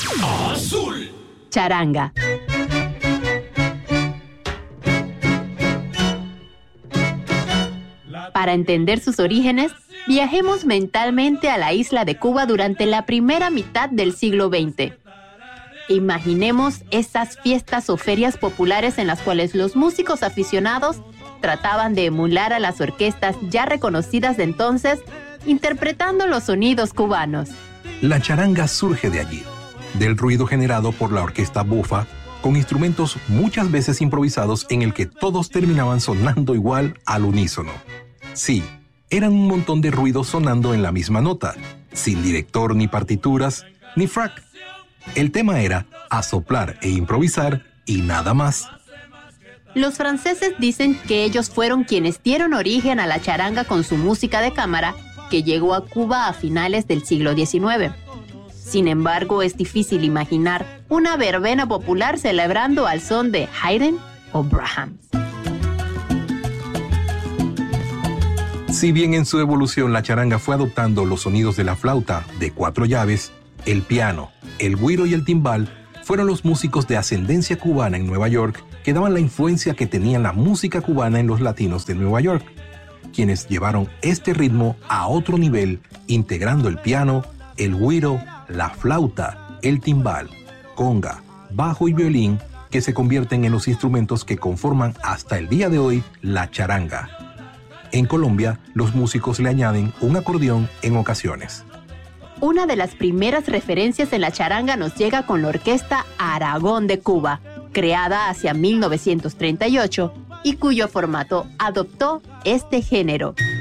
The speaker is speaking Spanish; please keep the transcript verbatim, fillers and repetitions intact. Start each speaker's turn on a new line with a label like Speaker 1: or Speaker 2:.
Speaker 1: Azul.
Speaker 2: Charanga. Para entender sus orígenes, viajemos mentalmente a la isla de Cuba durante la primera mitad del siglo veinte. Imaginemos esas fiestas o ferias populares en las cuales los músicos aficionados trataban de emular a las orquestas ya reconocidas de entonces, interpretando los sonidos cubanos.
Speaker 3: La charanga surge de allí, del ruido generado por la orquesta bufa, con instrumentos muchas veces improvisados en el que todos terminaban sonando igual al unísono. Sí, eran un montón de ruidos sonando en la misma nota, sin director ni partituras, ni frac. El tema era asoplar e improvisar y nada más.
Speaker 2: Los franceses dicen que ellos fueron quienes dieron origen a la charanga con su música de cámara, que llegó a Cuba a finales del siglo diecinueve. Sin embargo, es difícil imaginar una verbena popular celebrando al son de Haydn o Brahms.
Speaker 3: Si bien en su evolución la charanga fue adoptando los sonidos de la flauta de cuatro llaves, el piano, el güiro y el timbal fueron los músicos de ascendencia cubana en Nueva York que daban la influencia que tenía la música cubana en los latinos de Nueva York, quienes llevaron este ritmo a otro nivel, integrando el piano, el güiro, la flauta, el timbal, conga, bajo y violín, que se convierten en los instrumentos que conforman hasta el día de hoy la charanga. En Colombia, los músicos le añaden un acordeón en ocasiones.
Speaker 2: Una de las primeras referencias en la charanga nos llega con la Orquesta Aragón de Cuba, creada hacia mil novecientos treinta y ocho y cuyo formato adoptó este género.